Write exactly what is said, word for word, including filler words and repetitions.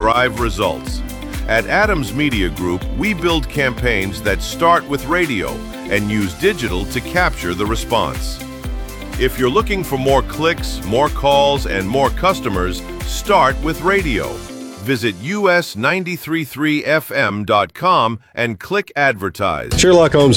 drive results. At Adams Media Group, we build campaigns that start with radio and use digital to capture the response. If you're looking for more clicks, more calls, and more customers, start with radio. Visit U S nine three three F M dot com and click advertise. Sherlock Holmes